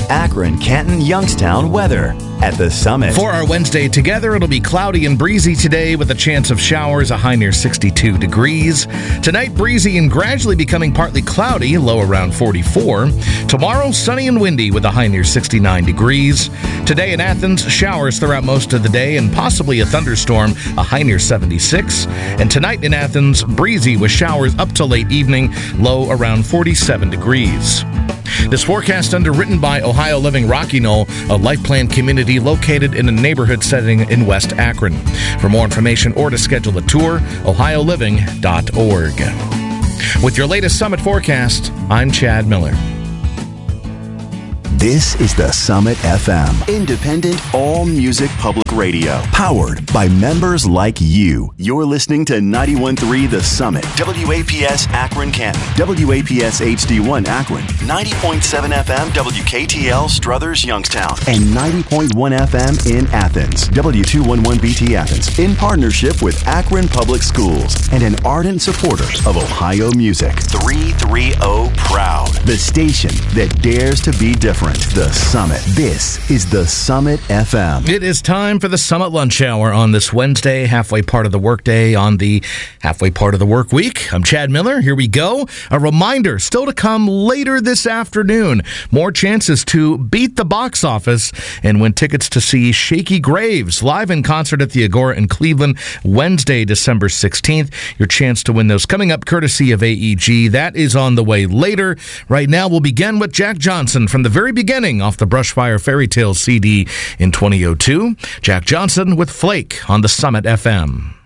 Akron, Canton, Youngstown weather at the Summit. For our Wednesday together, it'll be cloudy and breezy today with a chance of showers, a high near 62 degrees. Tonight, breezy and gradually becoming partly cloudy, low around 44. Tomorrow, sunny and windy with a high near 69 degrees. Today in Athens, showers throughout most of the day and possibly a thunderstorm, a high near 76. And tonight in Athens, breezy with showers up to late evening, low around 47 degrees. This forecast underwritten by Ohio Living Rocky Knoll, a life plan community located in a neighborhood setting in West Akron. For more information or to schedule a tour, ohioliving.org. With your latest Summit forecast, I'm Chad Miller. This is the Summit FM, independent all-music public radio, powered by members like you. You're listening to 91.3 The Summit, WAPS Akron Canton, WAPS HD1 Akron, 90.7 FM WKTL Struthers Youngstown, and 90.1 FM in Athens, W211BT Athens, in partnership with Akron Public Schools and an ardent supporter of Ohio music. 330 Proud, the station that dares to be different. The Summit. This is the Summit FM. It is time for the Summit Lunch Hour on this Wednesday, halfway part of the workday on the halfway part of the work week. I'm Chad Miller. Here we go. A reminder, still to come later this afternoon. More chances to beat the box office and win tickets to see Shaky Graves live in concert at the Agora in Cleveland, Wednesday, December 16th. Your chance to win those coming up courtesy of AEG. That is on the way later. Right now, we'll begin with Jack Johnson from the very beginning off the Brushfire Fairy Tales CD in 2002. Jack Johnson with Flake on the Summit FM.